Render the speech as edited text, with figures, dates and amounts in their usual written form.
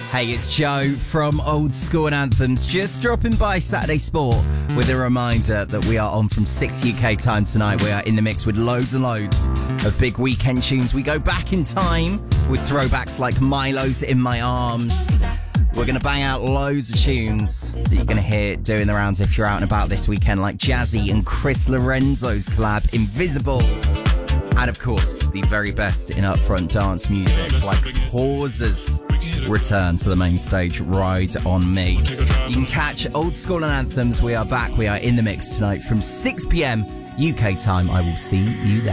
Hey, it's Joe from Old School and Anthems, just dropping by Saturday Sport with a reminder that we are on from 6 UK time tonight. We are in the mix with loads and loads of big weekend tunes. We go back in time with throwbacks like Milo's In My Arms. We're going to bang out loads of tunes that you're going to hear doing the rounds if you're out and about this weekend, like Jazzy and Chris Lorenzo's collab, Invisible. And of course, the very best in upfront dance music, like Pause's return to the main stage, Ride On Me. You can catch Old School and Anthems. We are back. We are in the mix tonight from 6 p.m. UK time. I will see you there.